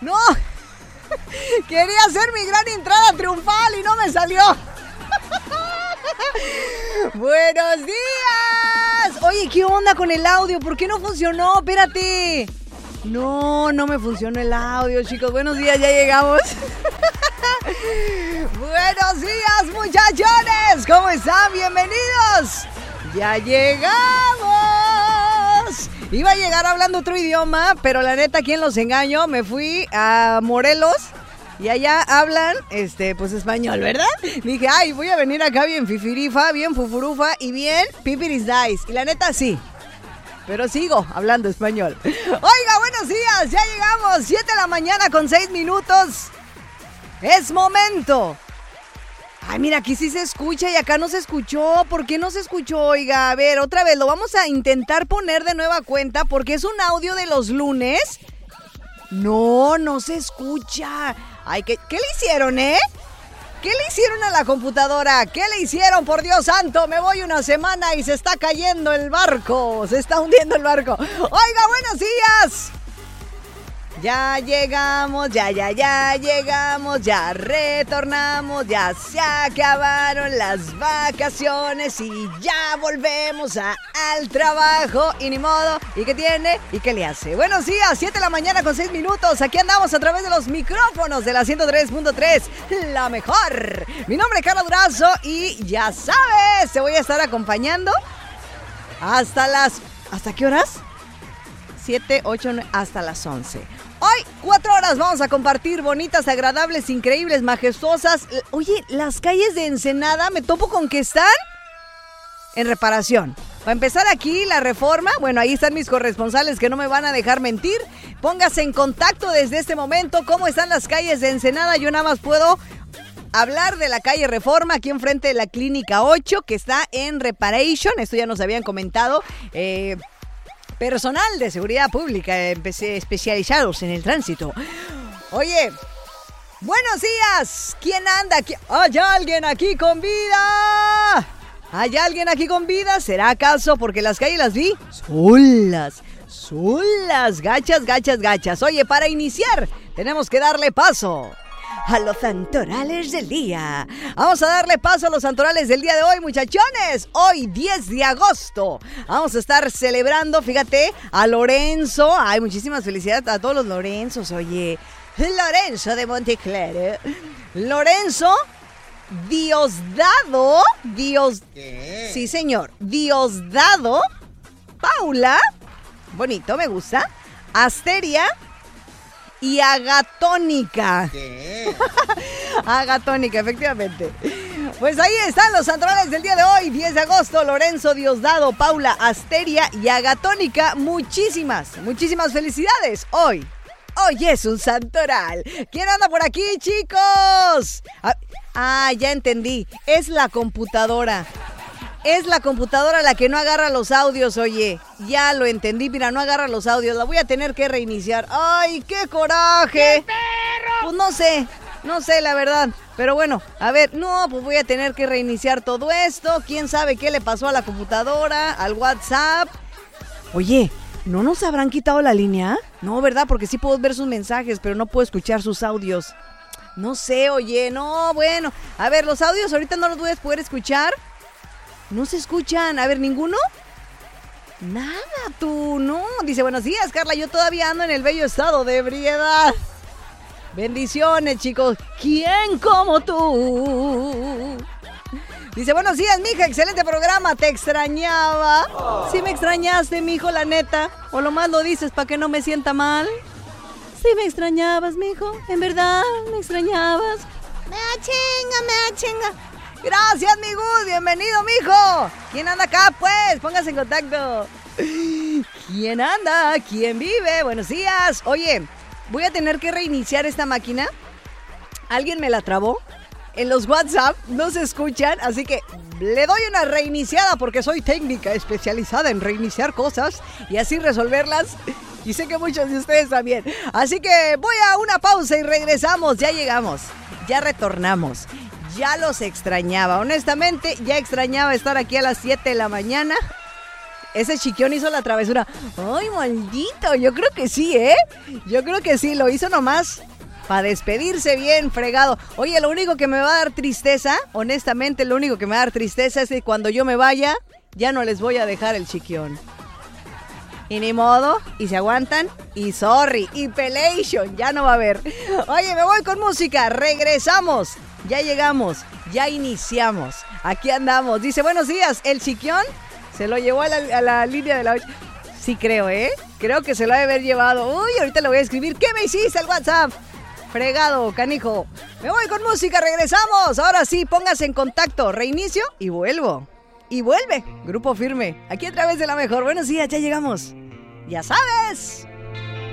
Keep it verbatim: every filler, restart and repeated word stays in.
No, quería hacer mi gran entrada triunfal y no me salió. Buenos días. Oye, ¿qué onda con el audio? ¿Por qué no funcionó? Espérate. No, no me funcionó el audio, chicos. Buenos días, ya llegamos. Buenos días, muchachones. ¿Cómo están? Bienvenidos. Ya llegamos. Iba a llegar hablando otro idioma, pero la neta, ¿quién los engañó? Me fui a Morelos y allá hablan, este, pues español, ¿verdad? Dije, ay, voy a venir acá bien fifirifa, bien fufurufa y bien pipiris dice. Y la neta, sí. Pero sigo hablando español. Oiga, buenos días, ya llegamos. siete de la mañana con seis minutos. Es momento. Ay, mira, aquí sí se escucha y acá no se escuchó. ¿Por qué no se escuchó? Oiga, a ver, otra vez, lo vamos a intentar poner de nueva cuenta porque es un audio de los lunes. No, no se escucha. Ay, ¿qué, qué le hicieron, eh? ¿Qué le hicieron a la computadora? ¿Qué le hicieron? Por Dios santo, me voy una semana y se está cayendo el barco. Se está hundiendo el barco. Oiga, buenos días. Ya llegamos, ya, ya, ya llegamos, ya retornamos, ya se acabaron las vacaciones y ya volvemos a, al trabajo y ni modo. ¿Y qué tiene? ¿Y qué le hace? Buenos días, siete de la mañana con seis minutos. Aquí andamos a través de los micrófonos de la ciento tres punto tres, la mejor. Mi nombre es Carla Durazo y ya sabes, te voy a estar acompañando hasta las... ¿Hasta qué horas? siete, ocho, nueve, hasta las once. Hoy, cuatro horas vamos a compartir bonitas, agradables, increíbles, majestuosas. Oye, las calles de Ensenada, me topo con que están en reparación. Para empezar aquí, la Reforma, bueno, ahí están mis corresponsales que no me van a dejar mentir. Póngase en contacto desde este momento. ¿Cómo están las calles de Ensenada? Yo nada más puedo hablar de la calle Reforma, aquí enfrente de la Clínica ocho, que está en reparation. Esto ya nos habían comentado. Eh... Personal de seguridad pública, empecé especializados en el tránsito. Oye, buenos días. ¿Quién anda aquí? ¿Hay alguien aquí con vida? ¿Hay alguien aquí con vida? ¿Será acaso porque las calles las vi solas? Solas, gachas, gachas, gachas. Oye, para iniciar, tenemos que darle paso a los santorales del día. Vamos a darle paso a los santorales del día de hoy, muchachones. Hoy, diez de agosto, vamos a estar celebrando, fíjate, a Lorenzo. Ay, muchísimas felicidades a todos los Lorenzos, oye. Lorenzo de Monteclaro. Lorenzo Diosdado. Dios... ¿Qué? Sí, señor. Diosdado. Paula. Bonito, me gusta. Asteria. Y Agatónica. ¿Qué? Agatónica, efectivamente. Pues ahí están los santorales del día de hoy, diez de agosto, Lorenzo, Diosdado, Paula, Asteria y Agatónica. Muchísimas, muchísimas felicidades. Hoy, hoy es un santoral. ¿Quién anda por aquí, chicos? Ah, ah, ya entendí. Es la computadora. Es la computadora la que no agarra los audios, oye. Ya lo entendí, mira, no agarra los audios. La voy a tener que reiniciar. ¡Ay, qué coraje! ¡Qué perro! Pues no sé, no sé la verdad. Pero bueno, a ver, no, pues voy a tener que reiniciar todo esto. ¿Quién sabe qué le pasó a la computadora, al WhatsApp? Oye, ¿no nos habrán quitado la línea? No, ¿verdad? Porque sí puedo ver sus mensajes, pero no puedo escuchar sus audios. No sé, oye, no, bueno. A ver, los audios ahorita no los voy a poder escuchar. No se escuchan. A ver, ¿ninguno? Nada, tú, no. Dice, buenos días, Carla, yo todavía ando en el bello estado de ebriedad. Bendiciones, chicos. ¿Quién como tú? Dice, buenos días, mija, excelente programa, te extrañaba. Oh. Sí me extrañaste, mijo, la neta. O lo más lo dices para que no me sienta mal. Sí me extrañabas, mijo, en verdad, me extrañabas. Me achenga, me achenga. Gracias, mi Gus, bienvenido, mijo. ¿Quién anda acá, pues? Póngase en contacto. ¿Quién anda? ¿Quién vive? Buenos días. Oye, voy a tener que reiniciar esta máquina. ¿Alguien me la trabó? En los WhatsApp no se escuchan, así que le doy una reiniciada porque soy técnica especializada en reiniciar cosas y así resolverlas. Y sé que muchos de ustedes también. Así que voy a una pausa y regresamos. Ya llegamos, ya retornamos. Ya los extrañaba, honestamente, ya extrañaba estar aquí a las siete de la mañana ese Chiquión hizo la travesura. Ay, maldito, yo creo que sí, ¿eh? Yo creo que sí, lo hizo nomás para despedirse bien, fregado. Oye, lo único que me va a dar tristeza, honestamente, lo único que me va a dar tristeza es que cuando yo me vaya, ya no les voy a dejar el Chiquión. Y ni modo, y se aguantan, y sorry, y pelation, ya no va a haber. Oye, me voy con música, regresamos, ya llegamos, ya iniciamos, aquí andamos. Dice, buenos días, el Chiquión se lo llevó a la, a la línea de la... Sí creo, ¿eh? Creo que se lo ha de haber llevado. Uy, ahorita le voy a escribir, ¿qué me hiciste al WhatsApp? Fregado, canijo. Me voy con música, regresamos. Ahora sí, póngase en contacto, reinicio y vuelvo. Y vuelve, Grupo Firme, aquí a través de La Mejor. Buenos días, ya llegamos. Ya sabes.